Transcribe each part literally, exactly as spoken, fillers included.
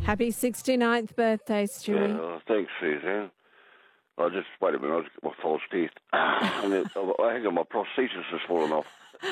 Happy sixty-ninth birthday, Stewie. Yeah, oh, thanks, Suzanne. I just, wait a minute, I just got my false teeth. And then, I think my prosthesis has fallen off.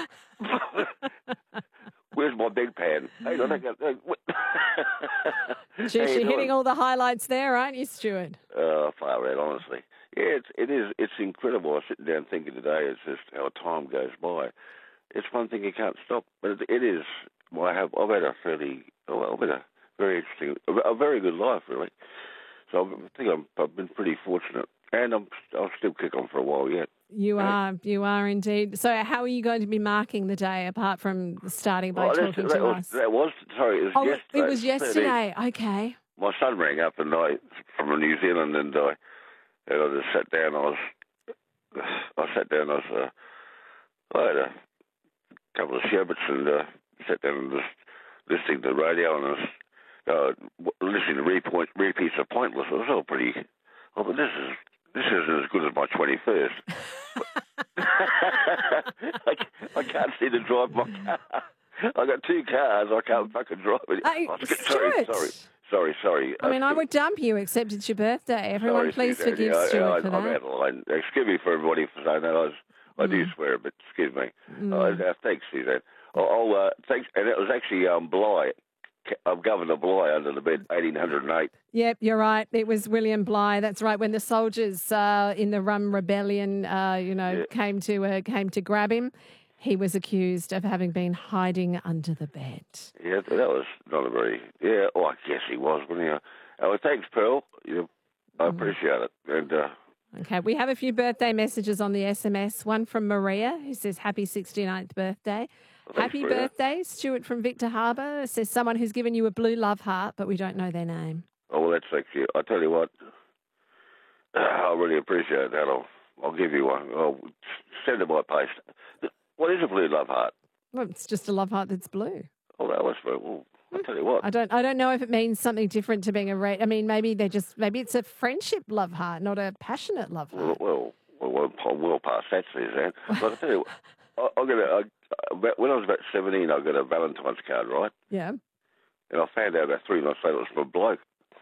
Where's my bedpan? Hey, I think I, Geez, you're doing? hitting all the highlights there, aren't you, Stuart? Oh, far out, honestly. Yeah, it's, it is, it's incredible. I was sitting down thinking today, it's just how time goes by. It's one thing you can't stop, but it, it is, well, I have, I've had a fairly, well, I've had a very interesting, a, a very good life, really. So I think I'm, I've been pretty fortunate, and I'm, I'll still kick on for a while yet. You yeah. are, you are indeed. So how are you going to be marking the day, apart from starting by well, talking that to was, us? That was, sorry, it was oh, yesterday. it was yesterday, okay. My son rang up and I, from New Zealand, and I, and I just sat down. I was, I sat down. I was, uh, I had a couple of sherbets and uh, sat down and just listening to the radio and I was, uh, listening to repoint, repeats of Pointless. It was all pretty. Oh, but this is this isn't as good as my twenty-first. I, I can't seem to drive my car. I got two cars. I can't fucking drive it. Hey, oh, Stuart. Sorry, sorry. Sorry, sorry. I mean, uh, I would dump you, except it's your birthday. Everyone, sorry, please Suzanne. forgive yeah, Stuart I, I, for I'm that. out of line. Excuse me for everybody for saying that. I, was, I Mm. do swear, but excuse me. Mm. Uh, uh, thanks, Suzanne. Oh, oh uh, thanks. And it was actually um, Bligh, uh, Governor Bligh under the bed, eighteen oh eight. Yep, you're right. It was William Bligh. That's right. When the soldiers uh, in the Rum Rebellion, uh, you know, Yeah. came to uh, came to grab him, he was accused of having been hiding under the bed. Yeah, that was not a very. Yeah, oh, I guess he was, wasn't he? Uh, oh, thanks, Pearl. You, I appreciate it. And uh, Okay, we have a few birthday messages on the S M S. One from Maria, who says, happy sixty-ninth birthday. thanks, Happy Maria. birthday, Stuart from Victor Harbour. Says someone who's given you a blue love heart, but we don't know their name. Oh, well, that's actually. I tell you what, I really appreciate that. I'll, I'll give you one. I'll send it by post. What is a blue love heart? Well, it's just a love heart that's blue. Oh, that was well. I'll tell you what. I don't. I don't know if it means something different to being a red. I mean, maybe they just. Maybe it's a friendship love heart, not a passionate love heart. Well, well, well, well, well past that, Suzanne. But I tell you, what, I, I got a, I, when I was about seventeen, I got a Valentine's card, right? Yeah. And I found out about three months later it was from a bloke.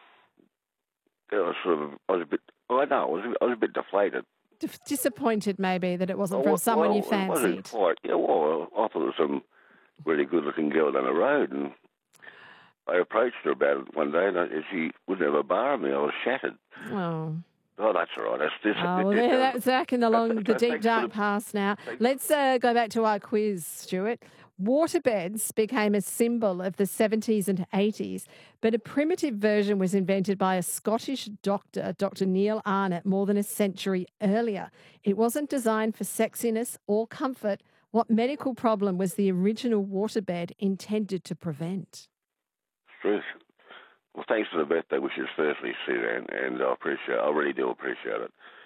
I was sort of, I was a bit. I know, I was, I was a bit deflated. D- disappointed, maybe that it wasn't Oh, from well, someone well, you it wasn't fancied. quite. Yeah, well, I thought it was some really good-looking girl down the road, and I approached her about it one day, and I- she wouldn't have a bar on me. I was shattered. Oh. Oh, that's all right. That's this. Oh, well, this- there, this- that's back in the long, that's- the that's- deep thanks for dark the- past now. thanks. Let's uh, go back to our quiz, Stuart. Waterbeds became a symbol of the seventies and eighties, but a primitive version was invented by a Scottish doctor, Doctor Neil Arnott, more than a century earlier. It wasn't designed for sexiness or comfort. What medical problem was the original waterbed intended to prevent? Truth. Well, thanks for the birthday wishes, firstly, Suzanne, and I appreciate. I really do appreciate it.